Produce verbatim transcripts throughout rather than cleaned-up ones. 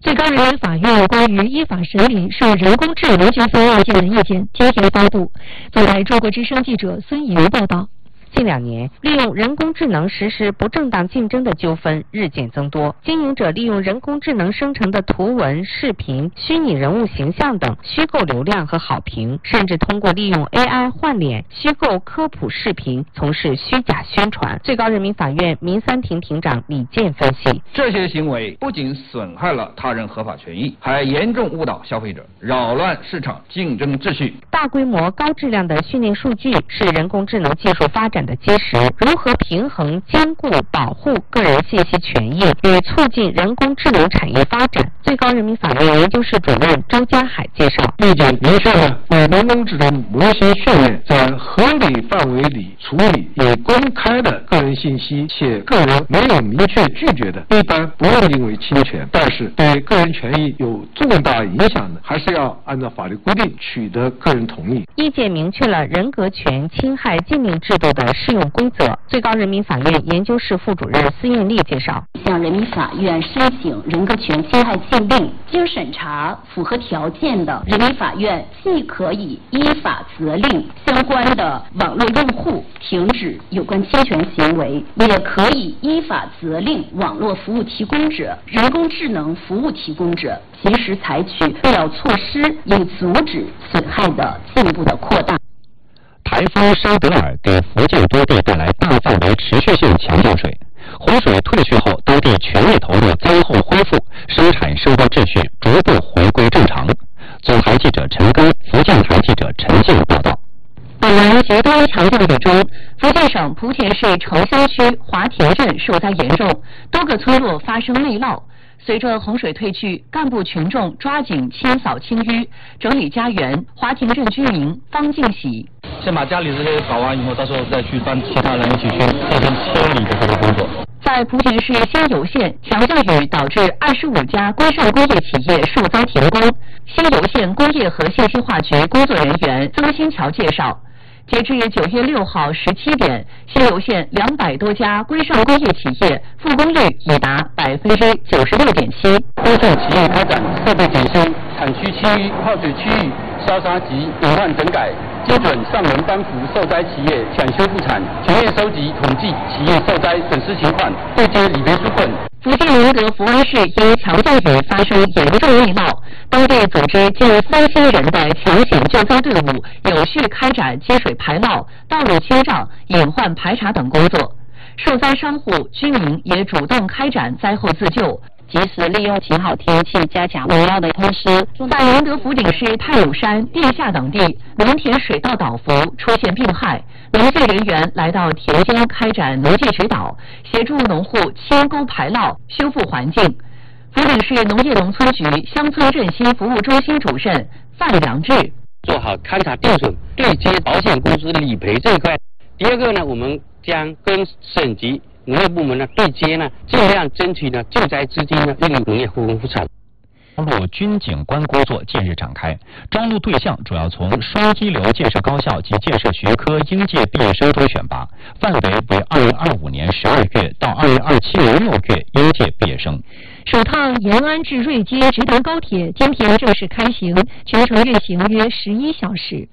最高人民法院关于依法审理涉人工智能纠纷案件的意见今天发布。总台中国之声记者孙怡报道。 近两年，利用人工智能实施不正当竞争的纠纷日渐增多。经营者利用人工智能生成的图文、视频、虚拟人物形象等虚构流量和好评，甚至通过利用 A I 换脸、虚构科普视频从事虚假宣传。最高人民法院民三庭庭长李健分析， 这些行为不仅损害了他人合法权益，还严重误导消费者，扰乱市场竞争秩序。 大规模、高质量的训练数据是人工智能技术发展的基石，如何平衡、兼顾、保护个人信息权益与促进人工智能产业发展？最高人民法院研究室主任周家海介绍， 意见明确了，为人工智能模型训练在合理范围里处理已公开的个人信息，且个人没有明确拒绝的，一般不认定为侵权。但是对个人权益有重大影响的，还是要按照法律规定取得个人同意。 意见明确了人格权侵害禁令制度的适用规则。最高人民法院研究室副主任司艳丽介绍， 向人民法院申请人格权侵害禁令，经审查符合条件的，人民法院既可以依法责令相关的网络用户停止有关侵权行为，也可以依法责令网络服务提供者、人工智能服务提供者及时采取必要措施，以阻止损害的进一步的扩大。 台风沙德尔给福建多地带来大范围持续性强降水，洪水退去后，当地全力投入灾后恢复，生产生活秩序逐步回归正常。总台记者陈根、福建台记者陈静报道。 本来极端强降雨中，福建省莆田市城乡区华田镇受灾严重，多个村落发生内涝。随着洪水退去，干部群众抓紧清扫清淤，整理家园。华田镇居民方敬喜， 先把家里这些搞完以后，到时候再去帮其他人一起去进行清理的这个工作。 在莆田市新油县，强降雨导致二十五家规上工业企业受灾停工。新油县工业和信息化局工作人员曾新桥介绍，截至九月六号十七点，新油县两百多家规上工业企业复工率已达百分之九十六点七。 工厂企业开展设备检修、产区清淤、泡水区域消杀及隐患整改，精准上门颁服受灾企业抢修复产，全面收集统计企业受灾损失情况，对接理赔纾困。 福建宁德福安市因强降雨发生严重内涝，当地组织近三千人的抢险救灾队伍，有序开展积水排涝、道路清障、隐患排查等工作。受灾商户、居民也主动开展灾后自救， 及时利用晴好天气加强围涝的通施。 在宁德福鼎市太鲁山、地下等地，农田水稻倒伏出现病害，农技人员来到田间开展农技指导，协助农户清沟排涝、修复环境。福鼎市农业农村局乡村振兴服务中心主任范良志， 做好勘查定损、对接保险公司理赔这一块。第二个呢，我们将跟省级农业部门呢对接呢，尽量争取呢救灾资金呢用于农业复工复产。 招录军警官工作近日展开，招录对象主要从双激流建设高校及建设学科应届毕业生中选拔，范围为二零二五年十二月到二零二七年六月应届毕业生。 首趟延安至瑞街直达高铁今天正式开行，全程运行约十一小时。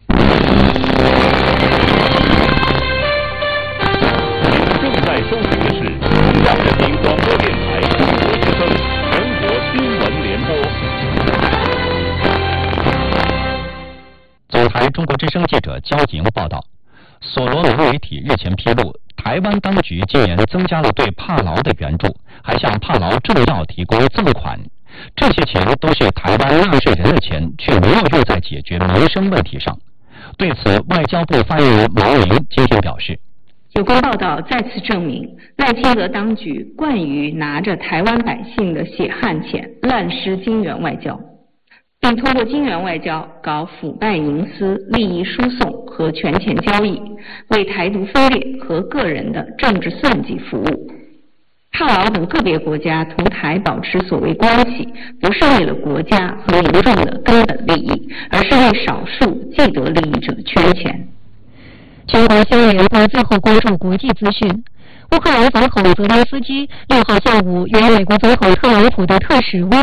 正在收听的是中央人民广播电台中国之声全国新闻联播。 总台中国之声记者焦景报道，所罗门媒体日前披露，台湾当局今年增加了对帕劳的援助，还向帕劳政要提供赠款。这些钱都是台湾纳税人的钱，却没有用在解决民生问题上。对此，外交部发言人毛宁今天表示， 有关报道再次证明，赖清德当局惯于拿着台湾百姓的血汗钱滥施金援外交，并通过金援外交搞腐败营私、利益输送和权钱交易，为台独分裂和个人的政治算计服务。帕劳等个别国家同台保持所谓关系，不是为了国家和民众的根本利益，而是为少数既得利益者圈钱。 全国新闻联播最后关注国际资讯。乌克兰总统泽连斯基六号下午与美国总统特朗普的特使威